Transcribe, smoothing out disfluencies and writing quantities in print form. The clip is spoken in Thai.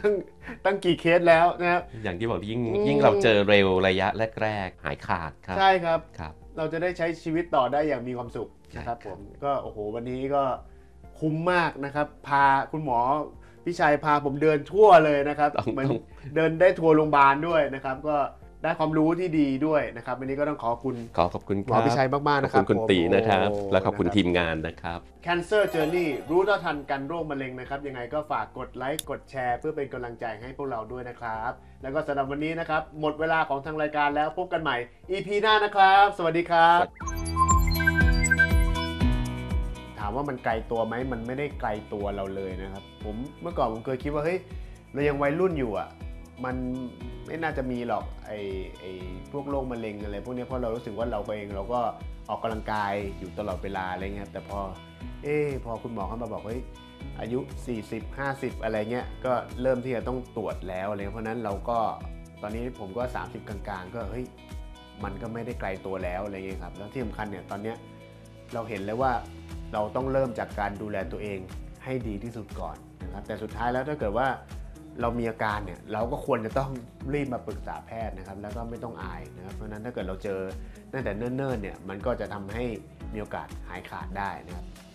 ตั้งกี่เคสแล้วนะครับอย่างที่บอกยิ่งเราเจอเร็วระยะแรกๆหายขาดครับใช่ครับครับเราจะได้ใช้ชีวิตต่อได้อย่างมีความสุขนะครับผมก็โอ้โหวันนี้ก็คุ้มมากนะครับพาคุณหมอพี่ชัยพาผมเดินทั่วเลยนะครับเหมือนเดินได้ทัวร์โรงพยาบาลด้วยนะครับก็ได้ความรู้ที่ดีด้วยนะครับวันนี้ก็ต้องขอบคุณหมอพี่ชัยมากๆนะครับขอบคุณตีนะครับและขอบคุณทีมงานนะครับ Cancer Journey รู้เท่าทันกันโรคมะเร็งนะครับยังไงก็ฝากกดไลค์กดแชร์เพื่อเป็นกำลังใจให้พวกเราด้วยนะครับแล้วก็สำหรับวันนี้นะครับหมดเวลาของทางรายการแล้วพบกันใหม่ EP หน้านะครับสวัสดีครับถามว่ามันไกลตัวไหมมันไม่ได้ไกลตัวเราเลยนะครับเมื่อก่อนผมเคยคิดว่าเฮ้ยเรายังวัยรุ่นอยู่อ่ะมันไม่น่าจะมีหรอกไอ้พวกโรคมะเร็งอะไรพวกนี้เพราะเรารู้สึกว่าเราเองเราก็ออกกำลังกายอยู่ตลอดเวลาอะไรเงี้ยแต่พอคุณหมอเขามาบอกเฮ้ยอายุ40 50อะไรเงี้ยก็เริ่มที่จะต้องตรวจแล้วอะไรเพราะนั้นเราก็ตอนนี้ผมก็30กลางๆก็เฮ้ยมันก็ไม่ได้ไกลตัวแล้วอะไรเงี้ยครับแล้วที่สำคัญเนี่ยตอนเนี้ยเราเห็นแล้วว่าเราต้องเริ่มจากการดูแลตัวเองให้ดีที่สุดก่อนนะครับแต่สุดท้ายแล้วถ้าเกิดว่าเรามีอาการเนี่ยเราก็ควรจะต้องรีบมาปรึกษาแพทย์นะครับแล้วก็ไม่ต้องอายนะครับเพราะฉะนั้นถ้าเกิดเราเจอตั้งแต่เนิ่นๆเนี่ยมันก็จะทำให้มีโอกาสหายขาดได้นะครับ